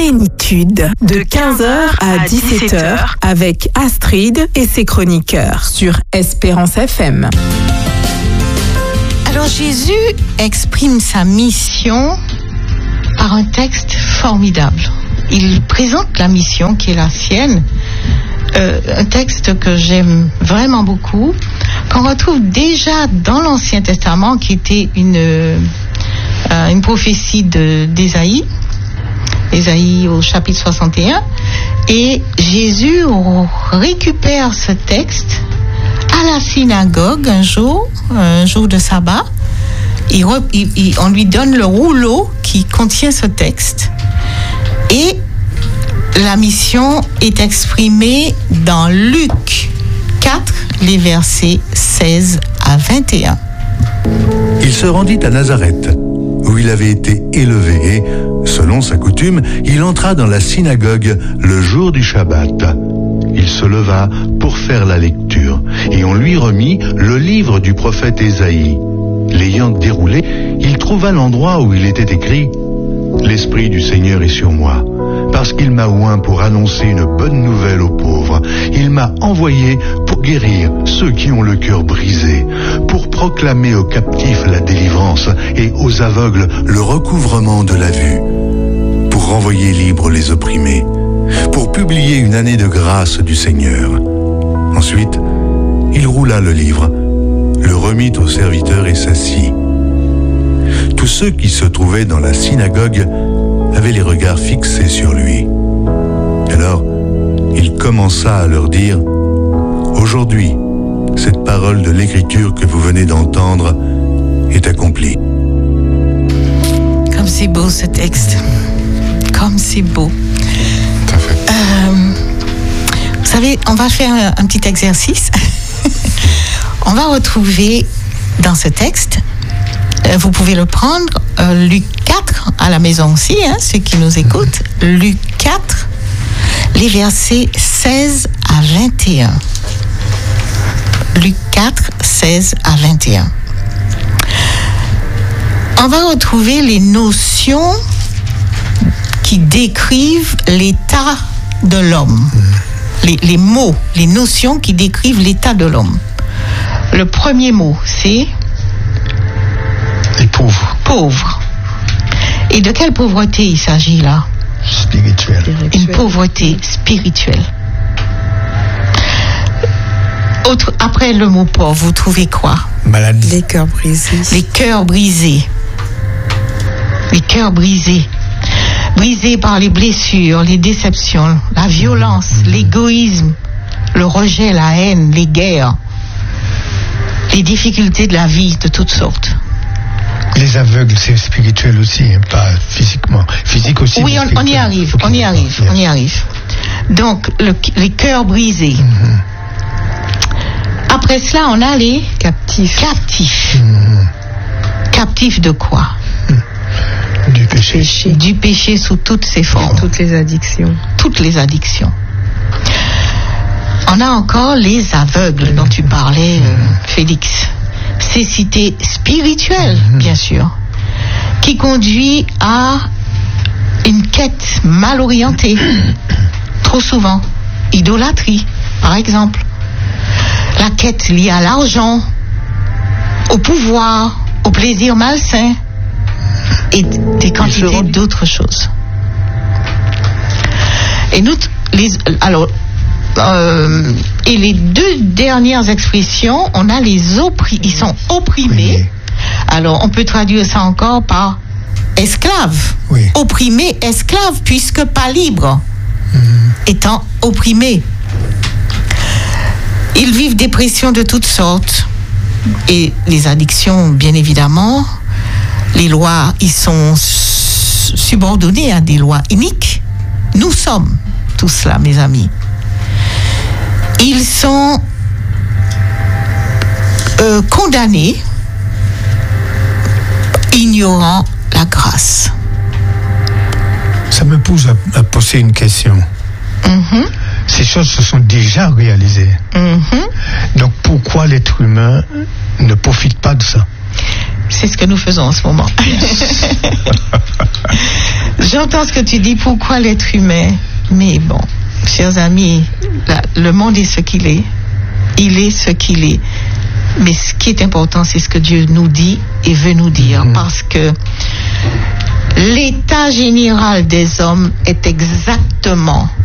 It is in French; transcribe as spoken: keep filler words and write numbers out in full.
Plénitude, de quinze heures à dix-sept heures, avec Astrid et ses chroniqueurs sur Espérance F M. Alors Jésus exprime sa mission par un texte formidable. Il présente la mission qui est la sienne, euh, un texte que j'aime vraiment beaucoup, qu'on retrouve déjà dans l'Ancien Testament, qui était une, euh, une prophétie de, d'Ésaïe, Ésaïe au chapitre soixante et un, et Jésus récupère ce texte à la synagogue un jour, un jour de sabbat. Il, il, il, on lui donne le rouleau qui contient ce texte et la mission est exprimée dans Luc quatre, les versets seize à vingt et un. Il se rendit à Nazareth, où il avait été élevé, et, selon sa coutume, il entra dans la synagogue le jour du Shabbat. Il se leva pour faire la lecture, et on lui remit le livre du prophète Ésaïe. L'ayant déroulé, il trouva l'endroit où il était écrit « L'Esprit du Seigneur est sur moi, parce qu'il m'a oint pour annoncer une bonne nouvelle aux pauvres. Il m'a envoyé pour guérir ceux qui ont le cœur brisé, pour proclamer aux captifs la délivrance et aux aveugles le recouvrement de la vue, pour renvoyer libres les opprimés, pour publier une année de grâce du Seigneur. » Ensuite, il roula le livre, le remit au serviteur et s'assit. Tous ceux qui se trouvaient dans la synagogue avaient les regards fixés sur lui. Alors, il commença à leur dire « Aujourd'hui, cette parole de l'Écriture que vous venez d'entendre est accomplie. » Comme c'est beau ce texte. Comme c'est beau. Euh, vous savez, on va faire un, un petit exercice. On va retrouver dans ce texte, euh, vous pouvez le prendre, euh, Luc quatre, à la maison aussi, hein, ceux qui nous écoutent, Luc quatre, les versets seize à vingt et un. Luc quatre, seize à vingt et un. On va retrouver les notions qui décrivent l'état de l'homme. Les, les mots, les notions qui décrivent l'état de l'homme. Le premier mot, c'est... Les pauvres. Pauvre. Et de quelle pauvreté il s'agit là? Spirituelle. Une pauvreté spirituelle. Autre, après le mot pauvre, vous trouvez quoi? Maladie. Les cœurs brisés. Les cœurs brisés. Les cœurs brisés. Brisés par les blessures, les déceptions, la violence, mmh. l'égoïsme, le rejet, la haine, les guerres, les difficultés de la vie de toutes sortes. Les aveugles, c'est spirituel aussi, hein, pas physiquement. Physique aussi. Oui, on, on y arrive, okay. on y arrive, yeah. on y arrive. Donc, le, les cœurs brisés. Mm-hmm. Après cela, on a les captifs. Captifs. Mm-hmm. Captifs de quoi? Mm. Du péché. péché. Du péché sous toutes ses formes. Toutes les addictions. Toutes les addictions. On a encore les aveugles mm-hmm. dont tu parlais, mm-hmm. euh, Félix. Cécité spirituelle, mm-hmm. bien sûr, qui conduit à une quête mal orientée, trop souvent. Idolâtrie, par exemple. La quête liée à l'argent, au pouvoir, au plaisir malsain et des quantités d'autres choses. Et nous, les, alors, Euh, et les deux dernières expressions, on a les opprimés, ils sont opprimés. Oui. Alors, on peut traduire ça encore par esclaves. Oui. Opprimés, esclaves, puisque pas libres, mmh. étant opprimés. Ils vivent des pressions de toutes sortes. Et les addictions, bien évidemment, les lois, ils sont subordonnés à des lois iniques. Nous sommes tous cela, mes amis. Ils sont euh, condamnés, ignorant la grâce. Ça me pousse à, à poser une question. Mm-hmm. Ces choses se sont déjà réalisées. Mm-hmm. Donc pourquoi l'être humain ne profite pas de ça? C'est ce que nous faisons en ce moment. J'entends ce que tu dis, pourquoi l'être humain? Mais bon, chers amis, la, le monde est ce qu'il est. Il est ce qu'il est. Mais ce qui est important, c'est ce que Dieu nous dit et veut nous dire. Mmh. Parce que l'état général des hommes est exactement